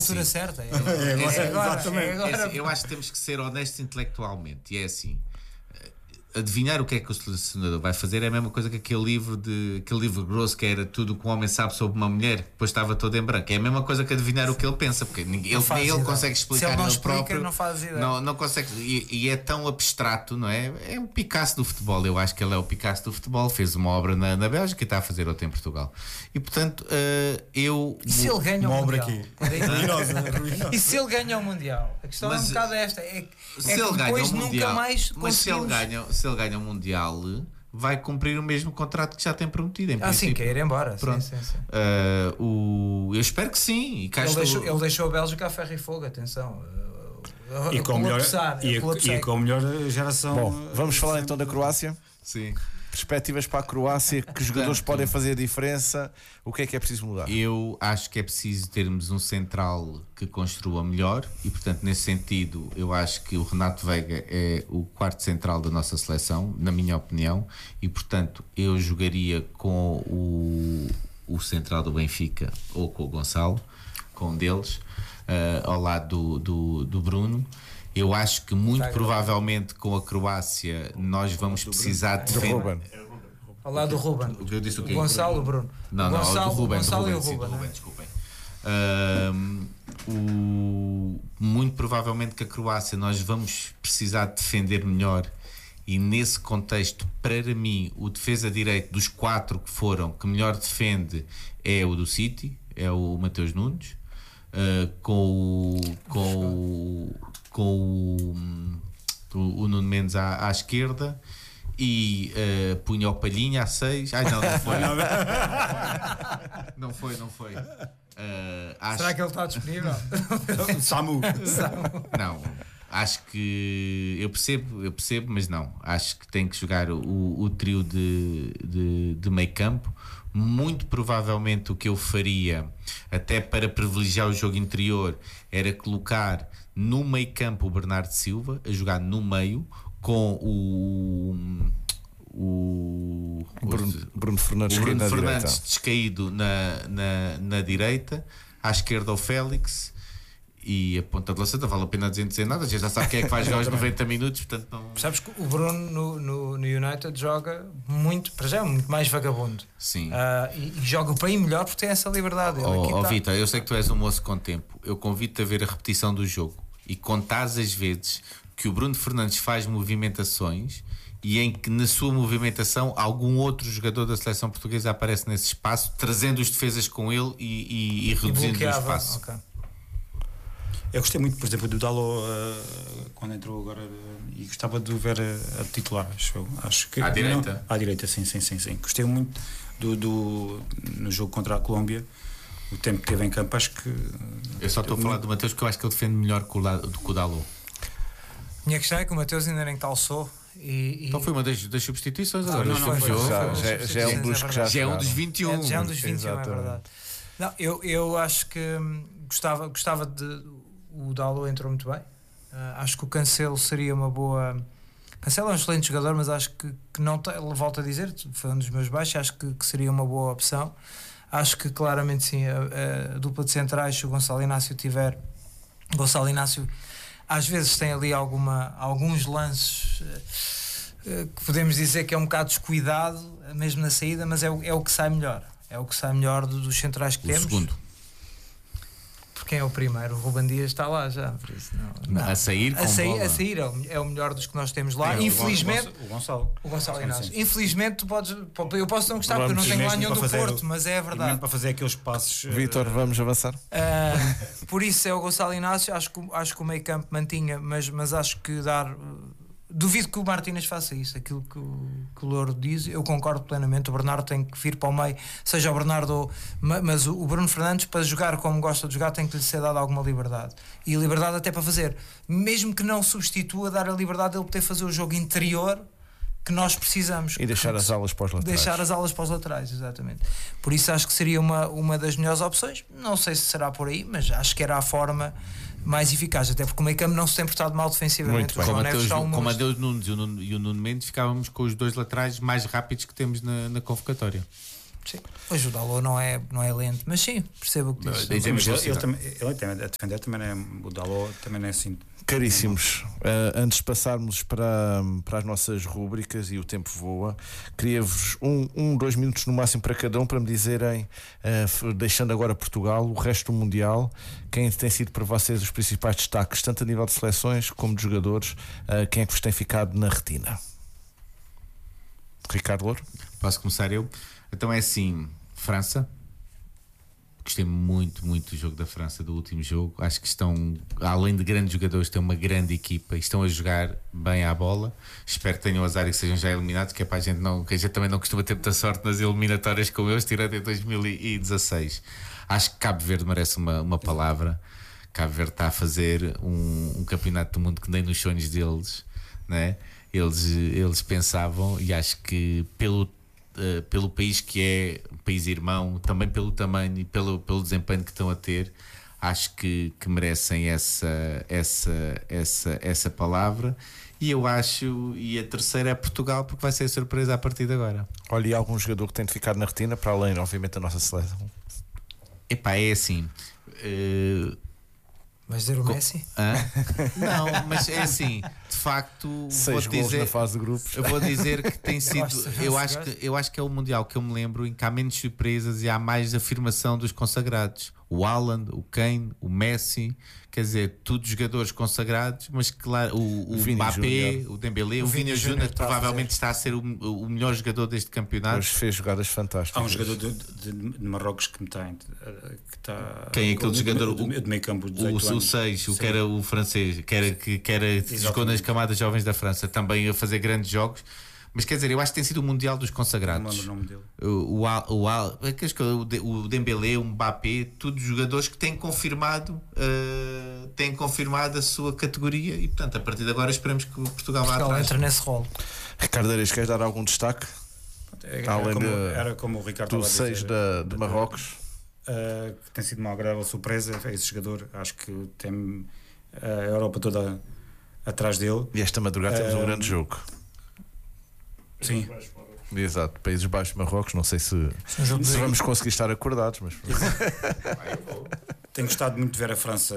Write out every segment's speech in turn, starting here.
altura assim. certa. Agora. Eu acho que temos que ser honestos intelectualmente. E é assim: adivinhar o que é que o selecionador vai fazer é a mesma coisa que aquele livro grosso que era tudo o que um homem sabe sobre uma mulher, depois estava todo em branco. É a mesma coisa que adivinhar o que ele pensa, porque nem ele consegue explicar. Se ele não ele explica, próprio, não faz ideia. não consegue. E é tão abstrato, não é? É um Picasso do futebol. Eu acho que ele é o Picasso do futebol. Fez uma obra na Bélgica e está a fazer outra em Portugal. E portanto, E se ele ganha uma o obra Mundial? aqui. E se ele ganha o Mundial? A questão é um bocado esta. Se ele ganha o Mundial, mas se ele ganha o Mundial, vai cumprir o mesmo contrato que já tem prometido. Sim, quer ir embora. Pronto. Sim. Eu espero que sim. E ele deixou a Bélgica a ferro e fogo, atenção. E com a melhor geração. Bom, vamos falar então da Croácia. Sim. Perspectivas para a Croácia, que jogadores podem fazer a diferença, o que é preciso mudar? Eu acho que é preciso termos um central que construa melhor e, portanto, nesse sentido, eu acho que o Renato Veiga é o quarto central da nossa seleção, na minha opinião, e, portanto, eu jogaria com o central do Benfica ou com o Gonçalo, com um deles, ao lado do Bruno. Eu acho que muito provavelmente com a Croácia nós vamos precisar de defender. Ao lado do Ruben. Eu disse o quê? O Gonçalo e o Bruno. Não, o Ruben. Gonçalo e o Ruben, desculpem. Muito provavelmente que a Croácia nós vamos precisar de defender melhor, e nesse contexto, para mim, o defesa direito dos 4 que foram, que melhor defende é o do City, é o Mateus Nunes, com o Nuno Mendes à esquerda, e punha o Palhinha a 6. Não foi. Não foi. Será que ele está disponível? Samu. Não, acho que eu percebo, mas não. Acho que tem que jogar o trio de meio campo. Muito provavelmente o que eu faria, até para privilegiar o jogo interior, era colocar no meio campo o Bernardo Silva a jogar no meio, com o Bruno Fernandes, descaído na direita, à esquerda o Félix, e a ponta de lança não vale a pena dizer nada, já sabe quem é que vai jogar os 90 minutos, portanto não... Sabes que o Bruno no United joga muito, para já é muito mais vagabundo. Sim. E joga bem melhor porque tem essa liberdade. Vitor, eu sei que tu és um moço com tempo, eu convido-te a ver a repetição do jogo e contares as vezes que o Bruno Fernandes faz movimentações e em que na sua movimentação algum outro jogador da seleção portuguesa aparece nesse espaço, trazendo os defesas com ele e reduzindo o espaço. Okay. Eu gostei muito, por exemplo, do Dalot quando entrou agora, e gostava de o ver a titular. Acho que à direita? À direita, sim. Gostei muito no jogo contra a Colômbia, o tempo que teve em campo. Acho que eu só estou a falar do Mateus, que eu acho que ele defende melhor do que o Dalot. Minha questão é que o Mateus ainda nem calçou. Então foi uma das substituições agora. Já é um dos que já é um dos 21. Já é um dos 21, é verdade. Não, eu acho que gostava de. O Dalot entrou muito bem. Acho que o Cancelo seria uma boa. Cancelo é um excelente jogador, mas acho que não volto a dizer, foi um dos meus baixos. Acho que seria uma boa opção. Acho que claramente sim, a dupla de centrais, se o Gonçalo Inácio tiver. Gonçalo Inácio às vezes tem ali alguns lances que podemos dizer que é um bocado descuidado, mesmo na saída, mas é o que sai melhor. É o que sai melhor dos centrais que temos. O segundo. Porque quem é o primeiro? O Ruben Dias está lá já, por isso não. A sair é o melhor dos que nós temos lá. Infelizmente, o Gonçalo Inácio. Infelizmente eu posso não gostar, porque eu não tenho lá nenhum do Porto, mas é a verdade. Para fazer aqueles passos. Vítor, vamos avançar? Por isso é o Gonçalo Inácio. Acho que o meio campo mantinha, mas acho que duvido que o Martínez faça isso, aquilo que o Louro diz. Eu concordo plenamente. O Bernardo tem que vir para o meio, seja o Bernardo, mas o Bruno Fernandes, para jogar como gosta de jogar, tem que lhe ser dada alguma liberdade, e liberdade até para fazer, mesmo que não substitua, dar a liberdade de ele poder fazer o jogo interior que nós precisamos, e deixar as alas para os laterais. Exatamente. Por isso acho que seria uma das melhores opções. Não sei se será por aí, mas acho que era a forma mais eficaz, até porque o meio campo não se tem portado mal defensivamente. Com a Mateus Nunes e o Nuno Mendes, ficávamos com os dois laterais mais rápidos que temos na convocatória. Sim. Hoje o Dalot não é lento, mas sim, percebo o que dizes. Ele a defender também é. O Dalot também não é assim. Caríssimos, antes de passarmos para as nossas rúbricas e o tempo voa, queria-vos 2 minutos no máximo para cada um para me dizerem, deixando agora Portugal, o resto do Mundial, quem tem sido para vocês os principais destaques, tanto a nível de seleções como de jogadores, quem é que vos tem ficado na retina? Ricardo Louro? Posso começar eu? Então é assim, França. Gostei muito do jogo da França, do último jogo. Acho que estão, além de grandes jogadores, têm uma grande equipa e estão a jogar bem à bola. Espero que tenham azar e que sejam já eliminados, que é para a gente não, que a gente também não costuma ter muita sorte nas eliminatórias como eles, tirando em 2016. Acho que Cabo Verde merece uma palavra. Cabo Verde está a fazer um campeonato do mundo que nem nos sonhos deles, né? Eles pensavam, e acho que pelo país que é, país irmão, também pelo tamanho e pelo desempenho que estão a ter, acho que merecem essa palavra. E eu acho, e a terceira é Portugal, porque vai ser surpresa a partir de agora. Olha, e algum jogador que tem ficado na retina, para além, obviamente, da nossa seleção? Epá, é assim. Vais dizer o Messi? Não, mas é assim, de facto, 6 gols na fase de grupos. Eu vou dizer que tem sido. Eu acho que é o Mundial que eu me lembro em que há menos surpresas e há mais afirmação dos consagrados. O Haaland, o Kane, o Messi, quer dizer, todos jogadores consagrados, mas claro, o Mbappé, o Dembélé, o Vini Júnior provavelmente está a ser o melhor jogador deste campeonato. Hoje fez jogadas fantásticas. Há um jogador de Marrocos que está. Quem é aquele jogador? O de meio campo, o 6, o que era o francês, que era jogou nas camadas jovens da França, também a fazer grandes jogos. Mas quer dizer, eu acho que tem sido o Mundial dos consagrados. Não me lembro o nome dele. O Dembélé, o Mbappé, todos jogadores que têm confirmado a sua categoria e, portanto, a partir de agora esperemos que Portugal vá atrás. Entra nesse rol. Ricardo Ares, queres dar algum destaque? Era como o Ricardo do 6 de Marrocos. Que tem sido uma agradável surpresa. Esse jogador, acho que tem a Europa toda atrás dele. E esta madrugada temos um grande jogo. Sim. Exato, Países Baixos, Marrocos. Não sei se vamos conseguir estar acordados, mas tenho gostado muito de ver a França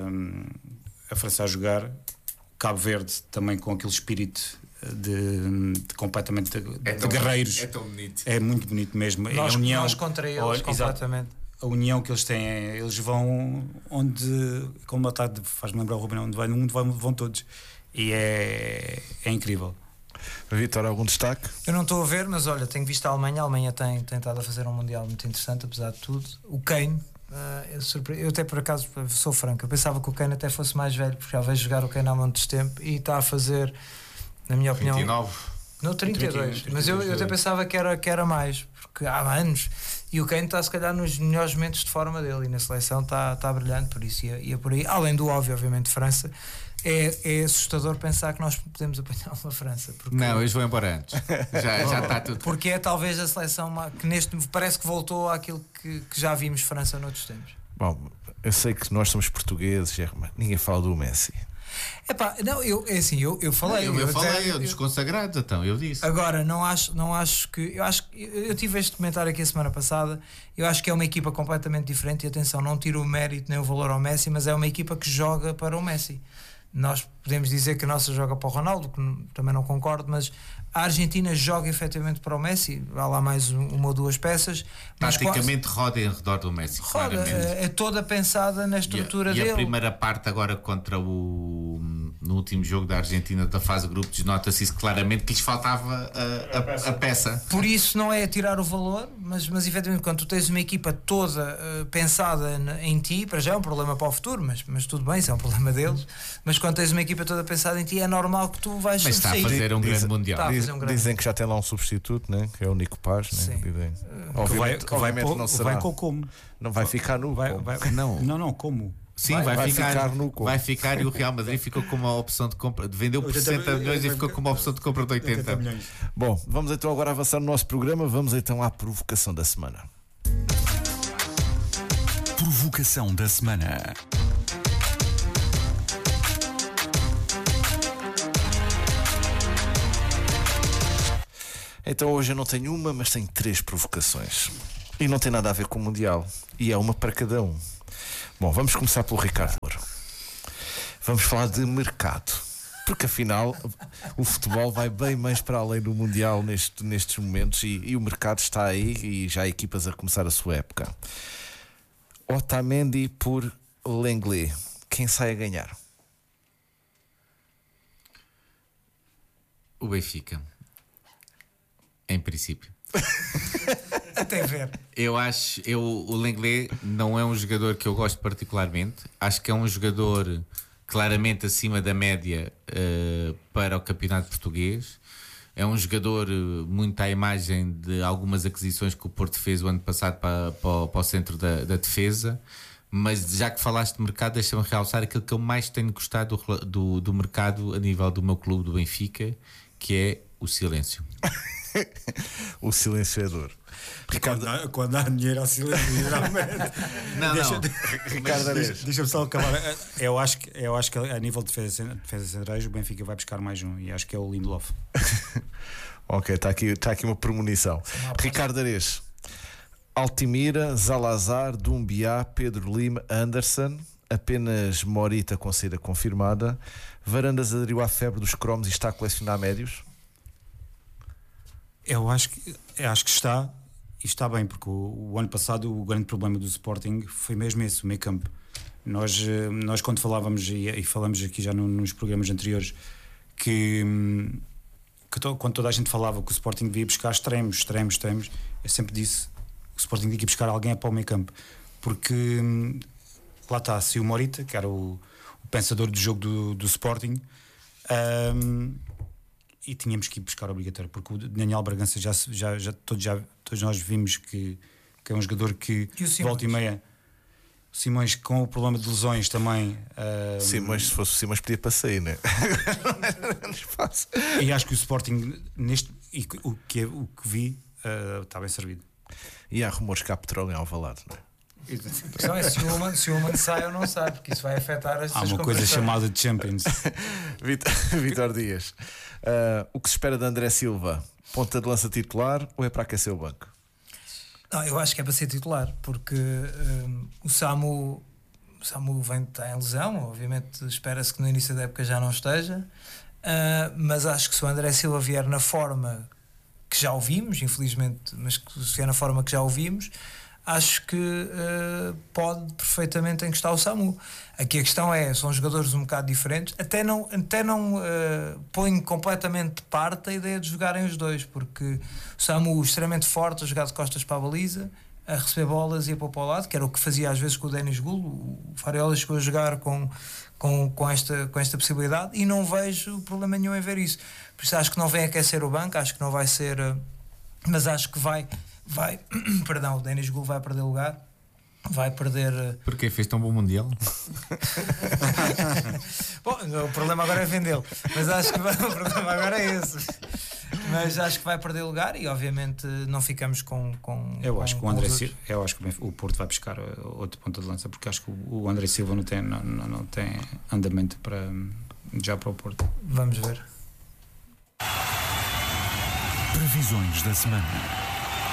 a jogar. Cabo Verde também com aquele espírito de completamente de guerreiros. É tão bonito. É muito bonito mesmo. Nós contra eles, completamente. A união que eles têm, eles vão onde, como a tarde faz-me lembrar o Rubem, onde vai no mundo vão todos. E é incrível. Vitor, algum destaque? Eu não estou a ver, mas olha, tenho visto a Alemanha tem estado a fazer um Mundial muito interessante, apesar de tudo. O Kane, eu até por acaso sou franco, eu pensava que o Kane até fosse mais velho, porque já vejo jogar o Kane há muito tempo e está a fazer, na minha opinião, 29. Não, 32, mas eu até pensava que era mais, porque há anos, e o Kane está se calhar nos melhores momentos de forma dele, e na seleção está brilhante, por isso ia por aí, além do óbvio, obviamente, França. É assustador pensar que nós podemos apanhar uma França. Não, eles vão embora antes. Já está tudo. Porque é talvez a seleção que parece que voltou àquilo que já vimos França noutros tempos. Bom, eu sei que nós somos portugueses, mas ninguém fala do Messi. Epá, não, eu falei. Eu falei dos consagrados, então, eu disse. Agora, não acho que. Eu tive este comentário aqui a semana passada. Eu acho que é uma equipa completamente diferente. E atenção, não tiro o mérito nem o valor ao Messi, mas é uma equipa que joga para o Messi. Nós podemos dizer que a nossa joga para o Ronaldo, que também não concordo, mas a Argentina joga efetivamente para o Messi. Há lá mais uma ou duas peças. Praticamente roda em redor do Messi, claramente. É toda pensada na estrutura dele. E a primeira parte agora no último jogo da Argentina da fase de grupos, nota-se isso claramente que lhes faltava a peça. Por isso não é tirar o valor, mas efetivamente quando tu tens uma equipa toda pensada em ti, para já é um problema para o futuro, mas tudo bem, isso é um problema deles, mas quando tens uma equipa toda pensada em ti é normal que tu vais mas está a fazer um grande Mundial. Dizem que já tem lá um substituto, né? Que é o Nico Paz, né? Obviamente não será. Vai como? Não vai ficar no Não, como? Sim, vai ficar e o Real Madrid ficou com uma opção de compra, vendeu por 60 milhões e ficou com uma opção de compra de 80 milhões. Bom, vamos então agora avançar no nosso programa. Vamos então à provocação da semana. Provocação da semana. Então hoje eu não tenho uma, mas tenho 3 provocações. E não tem nada a ver com o Mundial. E é uma para cada um. Bom, vamos começar pelo Ricardo Louro. Vamos falar de mercado. Porque afinal o futebol vai bem mais para além do Mundial nestes momentos e o mercado está aí e já há equipas a começar a sua época. Otamendi por Lenglet. Quem sai a ganhar? O Benfica. Em princípio. Até ver. O Lenglet não é um jogador que eu gosto particularmente. Acho que é um jogador claramente acima da média para o campeonato português. É um jogador muito à imagem de algumas aquisições que o Porto fez o ano passado para o centro da defesa. Mas já que falaste de mercado, deixa-me realçar aquilo que eu mais tenho gostado do mercado a nível do meu clube, do Benfica, que é o silêncio. O silenciador. Ricardo, quando há dinheiro ao silêncio, geralmente. Não. Ricardo Deixa-me só acabar. Eu acho que a nível de defesa centrais, o Benfica vai buscar mais um, e acho que é o Lindelof. Ok, está aqui uma premonição. Ricardo Ares. Altimira, Zalazar, Dumbiá, Pedro Lima, Anderson. Apenas Morita com saída confirmada. Varandas aderiu à febre dos cromos e está a colecionar médios. Eu acho que está, e está bem, porque o ano passado o grande problema do Sporting foi mesmo esse, o meio campo. Nós quando falávamos, e falamos aqui já nos programas anteriores, que quando toda a gente falava que o Sporting devia buscar extremos, eu sempre disse: o Sporting devia buscar alguém para o meio campo, porque lá está, se o Morita, que era o pensador do jogo do Sporting, e tínhamos que ir buscar obrigatório, porque o Daniel Bragança todos nós vimos que é um jogador que volta e meia. Simões com o problema de lesões também. Simões, se fosse o Simões, podia para sair, né? E acho que o Sporting, o que vi, está bem servido. E há rumores que há petróleo em Alvalade, não é? A questão é se o Human sai ou não sai, porque isso vai afetar as Há uma coisa chamada de Champions. Vitor Dias, o que se espera de André Silva? Ponta de lança titular ou é para aquecer o banco? Não, eu acho que é para ser titular, porque o Samu está em lesão. Obviamente espera-se que no início da época já não esteja, mas acho que se o André Silva vier na forma que já o vimos, infelizmente, mas que se vier na forma que já o vimos, acho que pode perfeitamente encostar o Samu. Aqui a questão são jogadores um bocado diferentes. Até não ponho completamente de parte a ideia de jogarem os dois, porque o Samu extremamente forte, a jogar de costas para a baliza, a receber bolas e a pôr para o lado, que era o que fazia às vezes com o Denis Gulo. O Fariola chegou a jogar com esta possibilidade, e não vejo problema nenhum em ver isso. Por isso acho que não vem aquecer o banco, acho que não vai ser, mas acho que vai perdão, o Denis Gulo vai perder lugar, vai perder. Porque fez tão bom Mundial. Bom, o problema agora é vendê-lo, mas acho que o problema agora é esse. Mas acho que vai perder lugar e obviamente não ficamos com eu acho que o André Silva, eu acho que o Porto vai buscar outro ponta de lança, porque acho que o André Silva não tem andamento para o Porto. Vamos ver. Previsões da semana.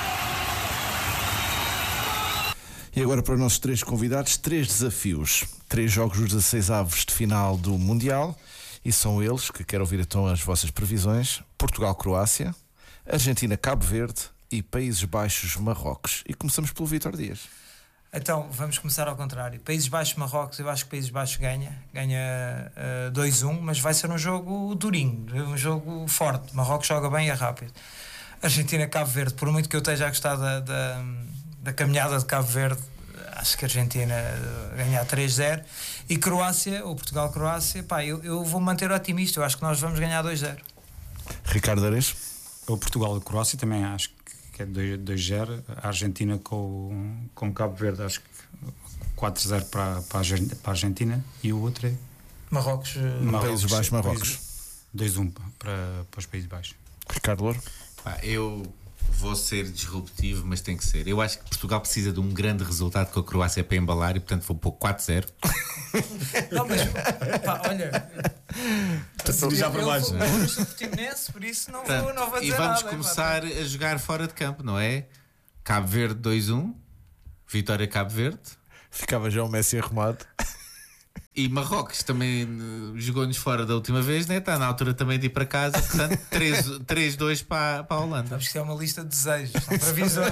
E agora para os nossos 3 convidados, 3 desafios, 3 jogos dos 16 avos de final do Mundial, e são eles que quero ouvir então as vossas previsões: Portugal-Croácia, Argentina-Cabo Verde e Países Baixos-Marrocos. E começamos pelo Vítor Dias. Então vamos começar ao contrário. Países Baixos-Marrocos, eu acho que Países Baixos ganha 2-1, mas vai ser um jogo durinho, um jogo forte. Marrocos joga bem e é rápido. Argentina-Cabo Verde, por muito que eu esteja a gostar da caminhada de Cabo Verde, acho que a Argentina ganhar 3-0. E Croácia, ou Portugal-Croácia, eu vou manter otimista, eu acho que nós vamos ganhar 2-0. Ricardo Ares? O Portugal-Croácia também acho que é 2-0. A Argentina com Cabo Verde, acho que 4-0 para a Argentina. E o outro é Marrocos. Países Baixos-Marrocos. 2-1 para os Países Baixos. Ricardo Louro? Eu vou ser disruptivo, mas tem que ser. Eu acho que Portugal precisa de um grande resultado com a Croácia para embalar e, portanto, vou pôr 4-0. Não, mas olha, já para baixo. conhece, por isso não Portanto, vou e dizer vamos nada. começar a jogar fora de campo, não é? Cabo Verde 2-1, vitória Cabo Verde. Ficava já o Messi arrumado. E Marrocos também jogou-nos fora da última vez, né? Está na altura também de ir para casa. Portanto, 3-2 para a Holanda. Vamos ter uma lista de desejos, são previsões.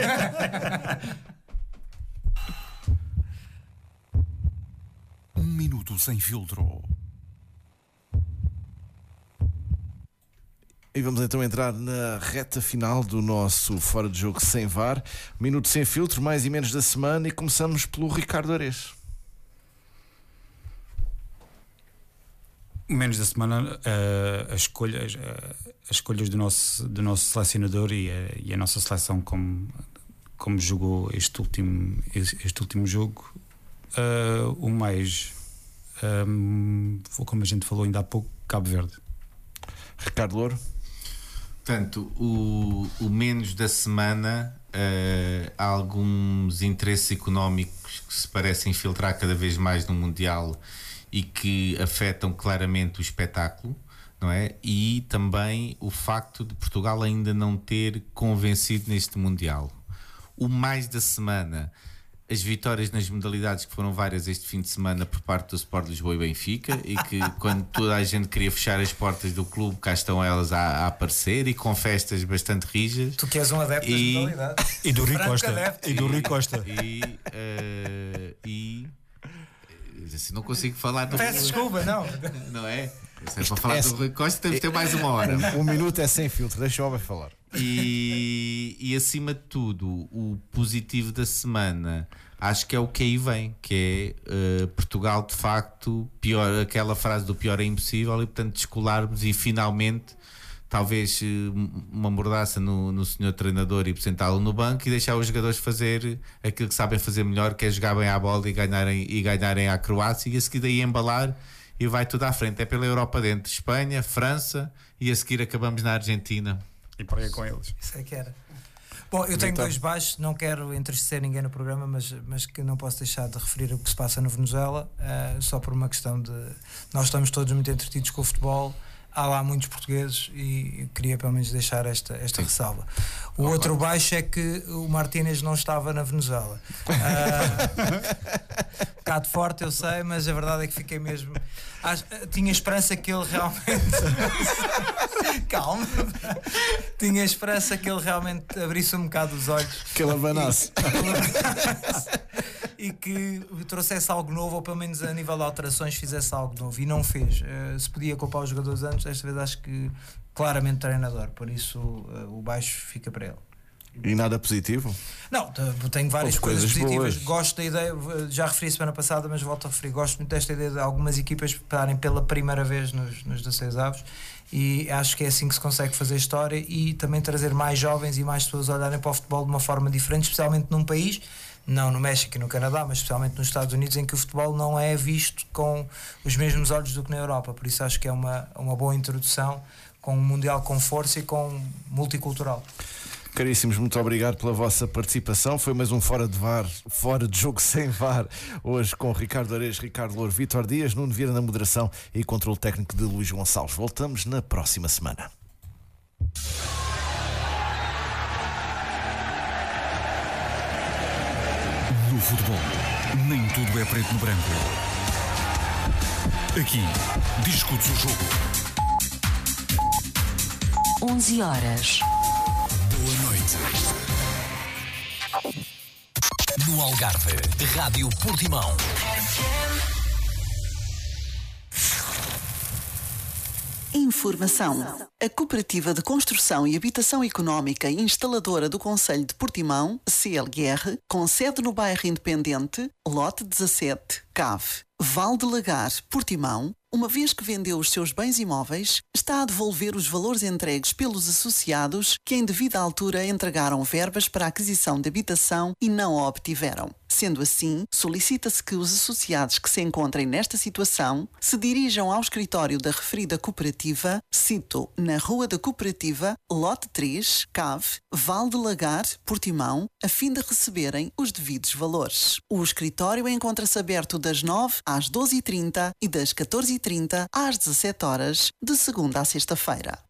Um minuto sem filtro. E vamos então entrar na reta final do nosso Fora de Jogo Sem VAR. Minuto sem filtro, mais e menos da semana, e começamos pelo Ricardo Ares. Menos da semana, as escolhas do nosso selecionador e a nossa seleção como jogou este último jogo. O mais, como a gente falou ainda há pouco, Cabo Verde. Ricardo Louro. Portanto, o menos da semana, há alguns interesses económicos que se parecem filtrar cada vez mais no Mundial e que afetam claramente o espetáculo, não é? E também o facto de Portugal ainda não ter convencido neste Mundial. O mais da semana, as vitórias nas modalidades, que foram várias este fim de semana por parte do Sport Lisboa e Benfica, e que quando toda a gente queria fechar as portas do clube, cá estão elas a aparecer, e com festas bastante rijas. Tu que és um adepto das modalidades. E do Rui Franco Costa. adepto. E do Rui Costa. Assim não consigo falar do Peço desculpa, não. não é? Se é para falar do Rui Costa, temos que ter mais uma hora. Um minuto é sem filtro, deixa o homem falar. E acima de tudo, o positivo da semana, acho que é o que aí vem, que é Portugal de facto, pior, aquela frase do pior é impossível, e portanto descolarmos e finalmente talvez uma mordaça no senhor treinador e apresentá-lo no banco e deixar os jogadores fazer aquilo que sabem fazer melhor, que é jogar bem à bola e ganharem à Croácia, e a seguir daí embalar e vai tudo à frente. É pela Europa dentro, Espanha, França, e a seguir acabamos na Argentina. E para aí com eles. Isso é que era. Bom, eu tenho dois baixos, não quero entristecer ninguém no programa, mas que não posso deixar de referir o que se passa no Venezuela, só por uma questão de... Nós estamos todos muito entretidos com o futebol, há lá muitos portugueses e queria pelo menos deixar esta ressalva. O outro baixo é que o Martínez não estava na Venezuela. Um bocado forte, eu sei, mas a verdade é que fiquei mesmo... tinha esperança que ele realmente... Calma. Tinha esperança que ele realmente abrisse um bocado os olhos. Que ele abanasse. E que trouxesse algo novo, ou pelo menos a nível de alterações fizesse algo novo, e não fez. Se podia culpar os jogadores antes, desta vez acho que claramente treinador, por isso o baixo fica para ele. E nada positivo? Não, tenho várias coisas positivas. boas. Gosto da ideia, já referi semana passada, mas volto a referir, gosto muito desta ideia de algumas equipas estarem pela primeira vez nos 16 avos, e acho que é assim que se consegue fazer história, e também trazer mais jovens e mais pessoas a olharem para o futebol de uma forma diferente, especialmente num país, não no México e no Canadá, mas especialmente nos Estados Unidos, em que o futebol não é visto com os mesmos olhos do que na Europa. Por isso acho que é uma boa introdução, com um Mundial com força e com multicultural. Caríssimos, muito obrigado pela vossa participação. Foi mais um Fora de Jogo Sem VAR, hoje com Ricardo Ares, Ricardo Louro, Vítor Dias, Nuno Vieira na moderação e controle técnico de Luís Gonçalves. Voltamos na próxima semana. No futebol, nem tudo é preto no branco. Aqui, discute-se o jogo. 11 horas. Boa noite. No Algarve, Rádio Portimão. Informação. A Cooperativa de Construção e Habitação Económica e Instaladora do Concelho de Portimão, CLR, com sede no bairro Independente, lote 17, CAV, Val de Lagar, Portimão, uma vez que vendeu os seus bens imóveis, está a devolver os valores entregues pelos associados que em devida altura entregaram verbas para a aquisição de habitação e não a obtiveram. Sendo assim, solicita-se que os associados que se encontrem nesta situação se dirijam ao escritório da referida cooperativa, cito, na Rua da Cooperativa, lote 3, CAV, Val de Lagar, Portimão, a fim de receberem os devidos valores. O escritório encontra-se aberto das 9 às 12h30 e das 14h30 às 17 horas, de segunda a sexta-feira.